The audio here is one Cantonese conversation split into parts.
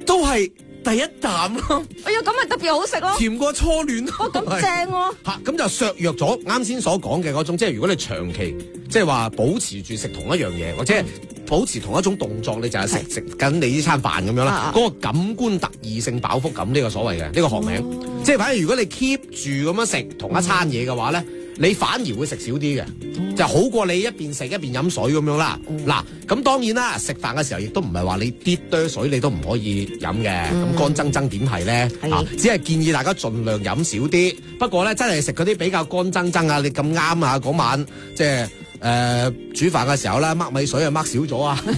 都係第一啖咯。 哎呀，咁咪特別好食咯， 甜過初戀咯。 咁正喎。 咁就削弱咗啱先所講嘅嗰種，即係如果你長期即係話保持住食同一樣嘢，或者保持同一種動作，你就係食緊你呢餐飯咁樣啦。嗰個感官特異性飽腹感呢個所謂嘅呢個學名，即係反而如果你 keep 住咁樣食同一餐嘢嘅話咧，你反而會食少啲嘅，就好過你一邊食一邊飲水咁樣啦。嗱，咁當然啦，食飯嘅時候亦都唔係話你啲多水你都唔可以飲嘅，咁乾爭爭點係咧？只係建議大家盡量飲少啲。不過咧，真係食嗰啲比較乾爭爭啊，你咁啱啊嗰晚即係煮飯嘅時候咧，剝米水啊剝少咗啊，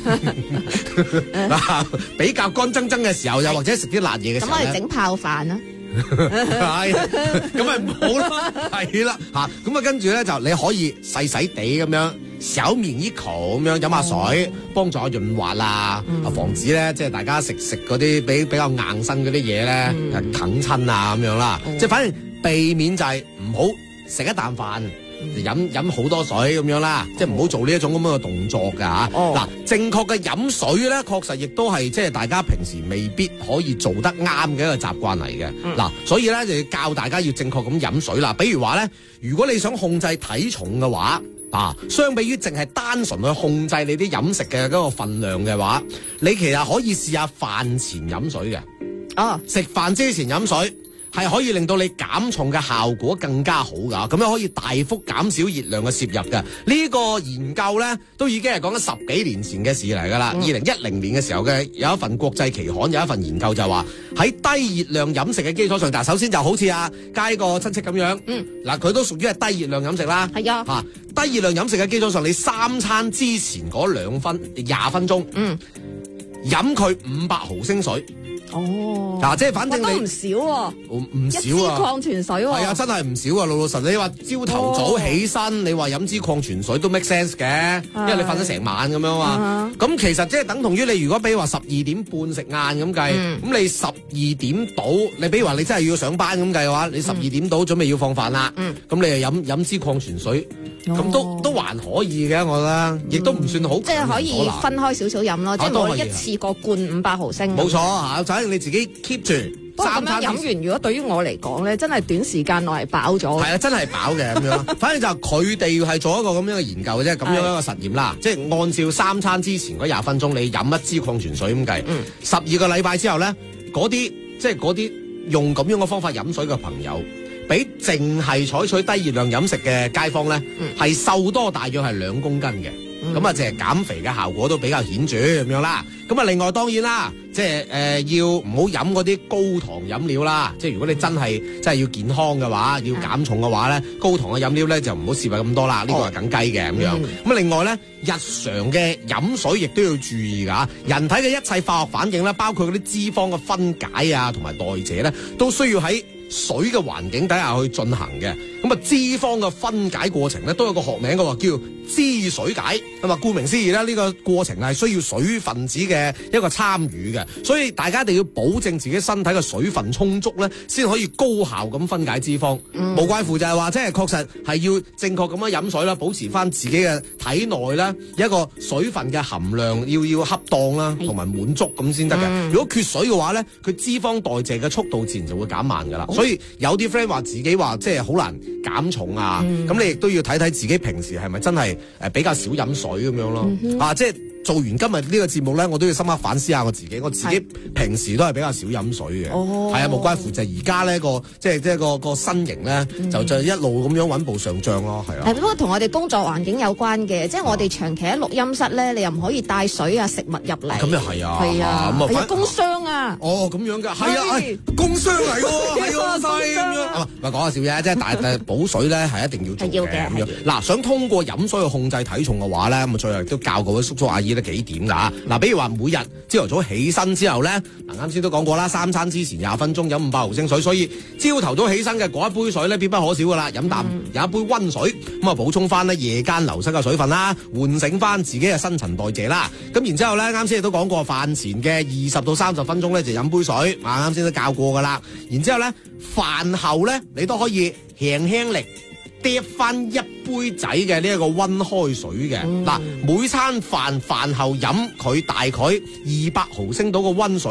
比較乾爭爭嘅時候，又或者食啲辣嘢嘅時候咧， 咁我哋整泡飯啦。 係，咁咪唔好咯，係啦嚇，咁啊跟住咧就你可以細細地咁樣小面依口咁樣飲下水，幫助潤滑啦，防止咧即係大家食嗰啲比較硬身嗰啲嘢咧啃親啊咁樣啦，即係反正避免就係唔好食一啖飯。飲好多水咁樣啦，即係唔好做呢一種咁樣嘅動作㗎嚇。嗱，正確嘅飲水咧，確實亦都係即係大家平時未必可以做得啱嘅一個習慣嚟嘅。嗱，所以咧就要教大家要正確咁飲水啦。比如話咧，如果你想控制體重嘅話，相比於淨係單純去控制你啲飲食嘅嗰個份量嘅話，你其實可以試下飯前飲水嘅。食飯之前飲水。係可以令到你減重嘅效果更加好㗎，咁樣可以大幅減少熱量嘅攝入嘅。呢個研究咧都已經係講緊10幾年前嘅事嚟㗎啦。2010年嘅時候嘅有一份國際期刊有一份研究就話喺低熱量飲食嘅基礎上，但首先就好似佳個親戚咁樣，嗱佢都屬於係低熱量飲食啦。係啊，低熱量飲食嘅基礎上，你3餐之前嗰20分鐘，飲佢500毫升水。即係反正你都唔少喎， 唔少啊！ 一支礦泉水喎， 係啊，真係唔少啊！老實，你話朝頭早起身，你話飲支礦泉水都 make sense 嘅，因為你瞓咗成晚咁樣嘛。咁其實即係等同於你如果比如話12點半食晏咁計，咁你12點到，你比如話你真係要上班咁計嘅話，你12點到準備要放飯啦，咁你又飲支礦泉水，咁都還可以嘅，我覺得，亦都唔算好。 即係可以分開少少飲咯，即係冇一次過灌500毫升。 冇錯嚇，反正你自己 keep 住。 不過咁樣飲完，如果對於我嚟講咧，真係短時間內係飽咗。係啊，真係飽嘅咁樣。反正就佢哋係做一個咁樣嘅研究嘅啫，咁樣一個實驗啦。即係按照3餐之前嗰20分鐘，你飲一支礦泉水咁計。12個禮拜之後咧，嗰啲用咁樣嘅方法飲水嘅朋友，比淨係採取低熱量飲食嘅街坊咧，係瘦多大約係2公斤嘅。咁啊，淨係減肥嘅效果都比較顯著咁樣啦。咁啊，另外當然啦，即係要唔好飲嗰啲高糖飲料啦。即係如果你真係要健康嘅話，要減重嘅話咧，高糖嘅飲料咧就唔好攝入咁多啦。呢個係梗雞嘅咁樣。咁另外咧，日常嘅飲水亦都要注意㗎。人體嘅一切化學反應咧，包括嗰啲脂肪嘅分解啊，同埋代謝咧，都需要喺水嘅環境底下去進行嘅。咁啊，脂肪嘅分解過程咧，都有個學名嘅喎，叫脂水解。咁啊，顧名思義咧，呢個過程係需要水分子嘅一個參與嘅，所以大家一定要保證自己身體嘅水分充足咧，先可以高效咁分解脂肪。無怪乎就係話，即係確實係要正確咁樣飲水啦，保持翻自己嘅體內咧一個水分嘅含量要恰當啦，同埋滿足咁先得嘅。如果缺水嘅話咧，佢脂肪代謝嘅速度自然就會減慢噶啦。所以有啲 friend 話自己話即係好難減重啊，咁你亦都要睇睇自己平時係咪真係比較少飲水咁樣咯。即係做完今日呢個節目咧，我都要深刻反思下我自己。我自己平時都係比較少飲水嘅，係啊，無關乎就係而家咧即係個身形咧就一路咁樣穩步上漲咯，係啊。 不過同我哋工作環境有關嘅，即係我哋長期喺錄音室咧，你又唔可以帶水啊食物入嚟。咁又係啊， 係啊，係啊，工傷啊。 哦，咁樣㗎，係啊，工傷嚟喎，係喎，咁樣。唔係講下笑啫，即係但係補水咧係一定要做嘅咁樣。嗱，想通過飲水去控制體重嘅話咧，咁最後亦都教各位叔叔阿姨咧幾點㗎。嗱，比如話每日朝頭早起身之後咧，嗱啱先都講過啦，3餐之前20分鐘飲500毫升水，所以朝頭早起身嘅嗰一杯水咧必不可少㗎啦，飲有一杯溫水，咁啊補充翻咧夜間流失嘅水分啦，喚醒翻自己嘅新陳代謝啦。咁然之後咧，啱先亦都講過，飯前嘅20到30分鐘咧就飲杯水，啱先都教過㗎啦。然之後咧，飯後咧你都可以輕輕力嗒翻一杯仔嘅呢一個溫開水嘅。嗱，每餐飯後飲佢大概200毫升到個溫水。